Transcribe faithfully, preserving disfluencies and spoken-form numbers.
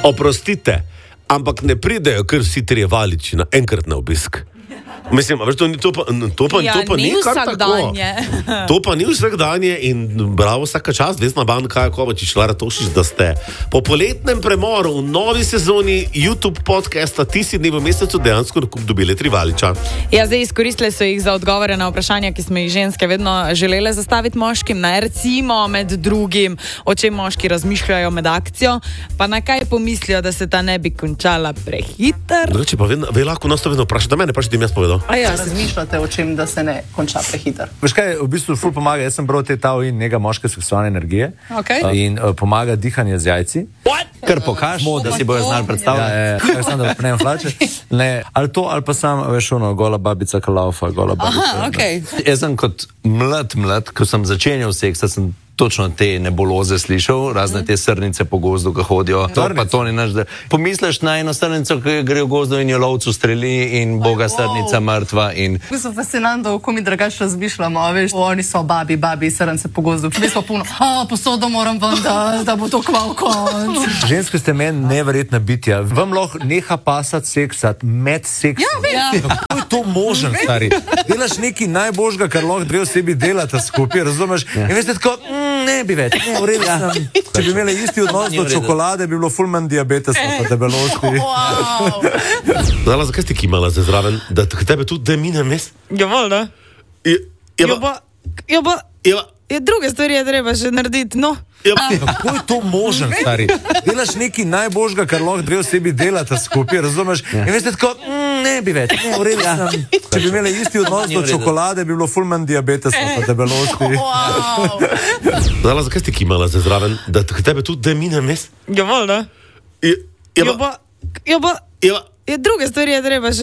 Oprostite, ampak ne pridejo kar vsi trije valiči na enkrat na obisk. Mislim, veš, to, to, pa, to, pa, ja, to pa ni, ni kar tako. To pa ni vsak danje in bravo vsaka čast, Vesna Ban, Kaja Kovačič, Lara Tošič, da ste po poletnem premoru v novi sezoni YouTube podcasta Ti si dni v mesecu dejansko dobili tri valiča. Ja, zdaj izkoristile so jih za odgovore na vprašanja, ki smo jih ženske vedno želele zastaviti moškim, ne, recimo med drugim, o čem moški razmišljajo med akcijo, pa na kaj pomislijo, da se ta ne bi končala prehiter. Drugače pa vedno, ve lahko nas to vedno vprašati, da mene vprašati, jim jaz povedal. A ja, razmišljate o čem, da se ne konča prehiter? Veš kaj, v bistvu ful pomaga, jaz sem bral te tao in njega moške seksualne energije. Okay. In uh, pomaga dihanje z jajci. What? Kar pokaž, da si bojo znali predstavljati. Ja, ja, ja, sam da pnem hlače. Ne, ali to, ali pa sam, veš ono, gola babica kalaufa, gola babica. Aha, okej. Okay. Jaz sem kot mlad, mlad, ko sem začenjal seks, sem točno te nebuloze slišal, razne te srnice po gozdu, ki hodijo. To pa to ni naš, da pomisliš na eno srnico, ki gre v gozdu in je lovcu streli in boga srnica mrtva in... Mi so fascinantno, ko mi drugače razmišljamo, veš, oni so babi, babi, srnice po gozdu. Mi smo puno, a, posodo moram vam, da, da bo to kval konc. Ženske ste meni neverjetna bitja. Vam lahko neha pasati seksat med seksom. Ja, vem. Kako je to možen, stari? Delaš nekaj najbožga, kar lahko dve osebi delata skupaj, razumeš? In veste tako, ne bi več, ne, v redu sem. Če bi imeli isti odnos do čokolade, bi bilo ful manj diabetesa pa debelosti. Zala, zakaj ste kimala zdaj zraven, da tebe tudi da mine mes? Ja, valjda. Je, je Ja, pa, ja, pa, je pa, ja, druge stvari je treba še narediti, no. je pa, Kako je to možen, stari? Delaš nekaj najbožga, kar lahko dve osebi delata skupaj, razumeš? In veste tako, ne bi več, ne, v redu sem. Če bi imeli isti odnos do čokolade, bi bilo ful manj diabetesa pa debelosti. Zala, zakaj ste kimala zdaj zraven, da tebe tudi da mine mes? Ja, valjda. Je, je Ja, pa, pa, ja, pa, je pa, ja, druge stvari je treba še